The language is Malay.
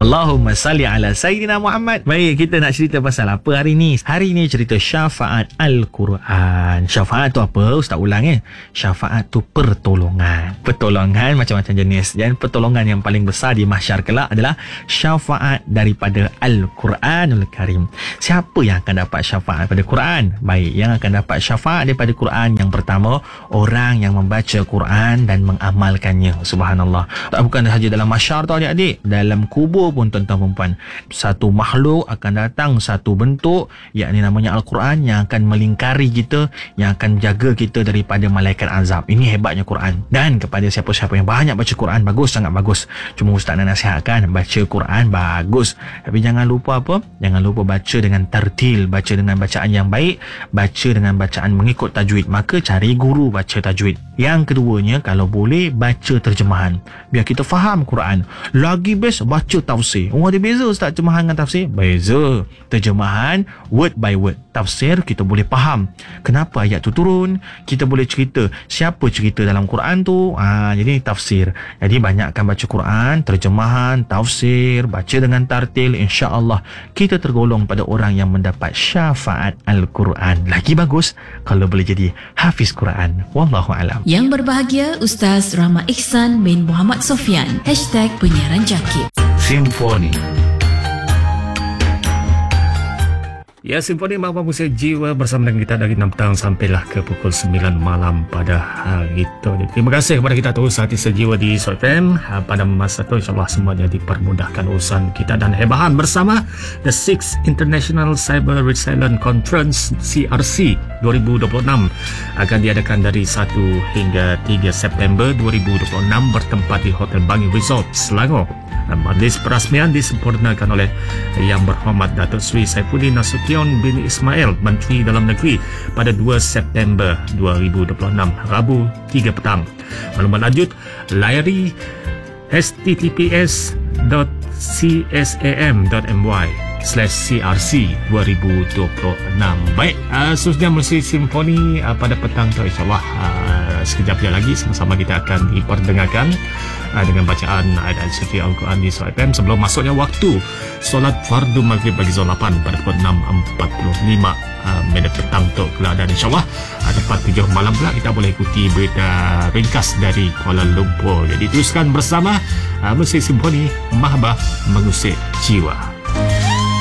Allahumma salli ala Sayyidina Muhammad. Baik, kita nak cerita pasal apa hari ni? Hari ni cerita syafaat Al-Quran. Syafaat tu apa? Ustaz ulang Syafaat tu pertolongan. Pertolongan macam-macam jenis. Dan pertolongan yang paling besar di mahsyar kelak adalah syafaat daripada Al-Quranul Karim. Siapa yang akan dapat syafaat daripada Quran? Baik, yang akan dapat syafaat daripada Quran, yang pertama, orang yang membaca Quran dan mengamalkannya. Subhanallah. Tak bukan sahaja dalam mahsyar tau adik-adik, dalam kubur pun tuan-tuan perempuan, satu makhluk akan datang, satu bentuk, yakni namanya Al-Quran, yang akan melingkari kita, yang akan jaga kita daripada malaikat azab. Ini hebatnya Quran. Dan kepada siapa-siapa yang banyak baca Quran, bagus, sangat bagus. Cuma Ustaz nak nasihatkan, baca Quran bagus, tapi jangan lupa apa? Jangan lupa baca dengan tartil, baca dengan bacaan yang baik, baca dengan bacaan mengikut tajwid. Maka cari guru baca tajwid. Yang keduanya, kalau boleh baca terjemahan, biar kita faham Quran. Lagi best baca tafsir. Ada beza Ustaz terjemahan dengan tafsir? Beza. Terjemahan word by word, tafsir kita boleh faham kenapa ayat tu turun, kita boleh cerita siapa cerita dalam Quran tu. Jadi tafsir. Jadi banyakkan baca Quran, terjemahan, tafsir, baca dengan tartil, insya-Allah kita tergolong pada orang yang mendapat syafaat Al-Quran. Lagi bagus kalau boleh jadi hafiz Quran. Wallahu alam. Yang berbahagia Ustaz Rahmat Ihsan bin Muhammad Sofyan #penyiaran Jakib. Simfoni. Ya, Simfoni Mama Musa Jiwa bersama dengan kita dari 6 petang sampailah ke pukul 9 malam pada hari itu. Terima kasih kepada kita terus hati sejiwa di SOFM. Pada masa itu insyaAllah semuanya dipermudahkan urusan kita, dan hebahan bersama The 6th International Cyber Resilience Conference CRC 2026 akan diadakan dari 1 hingga 3 September 2026 bertempat di Hotel Bangi Resort, Selangor. Majlis perasmian disempurnakan oleh Yang Berhormat Datuk Seri Saifuddin Nasution bin Ismail, Menteri Dalam Negeri, pada 2 September 2026, Rabu 3 petang. Maklumat lanjut layari https://csam.my/CRC 2026. Baik, seterusnya Musik Simfoni pada petang tu insyaAllah sekejap lagi sama-sama kita akan diperdengarkan dengan bacaan ayat-ayat suci Al-Quran di SOFM sebelum masuknya waktu solat fardu maghrib bagi zon 8 pada pukul 6.45 minit petang untuk kelak. Dan insyaAllah tepat 7 malam pula kita boleh ikuti berita ringkas dari Kuala Lumpur. Jadi teruskan bersama Musik Simfoni, Mahbah Mengusik Jiwa.